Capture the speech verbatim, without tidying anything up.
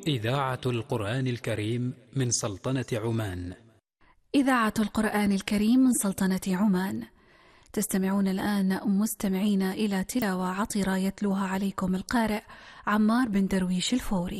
إذاعة القرآن الكريم من سلطنة عمان. إذاعة القرآن الكريم من سلطنة عمان. تستمعون الآن مستمعين إلى تلاوة عطرة يتلوها عليكم القارئ عمار بن درويش الفوري.